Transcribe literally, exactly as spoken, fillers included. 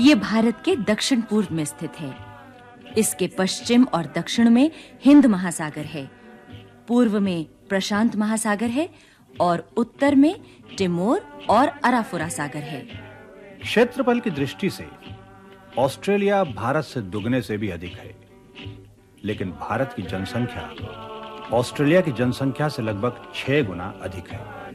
ये भारत के दक्षिण पूर्व में स्थित है। इसके पश्चिम और दक्षिण में हिंद महासागर है, पूर्व में प्रशांत महासागर है और उत्तर में तिमोर और अराफुरा सागर है। क्षेत्रफल की दृष्टि से ऑस्ट्रेलिया भारत से दुगने से भी अधिक है, लेकिन भारत की जनसंख्या ऑस्ट्रेलिया की जनसंख्या से लगभग छह गुना अधिक है।